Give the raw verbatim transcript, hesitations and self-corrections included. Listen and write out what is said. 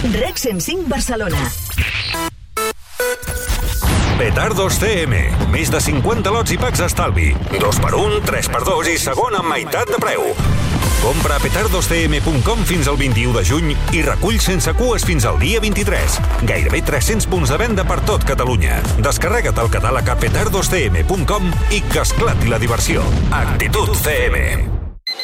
Rec cent cinc Barcelona. Petardos C M. Més de cinquanta lots i packs estalvi. Dos per un, tres per dos i segon amb meitat de preu. Compra a petardos c m punt com fins al vint-i-u de juny i recull sense cues fins al dia vint-i-tres. Gairebé tres-cents punts de venda per tot Catalunya. Descarrega't el catàleg a petardos c m punt com i que esclati la diversió. Actitud C M.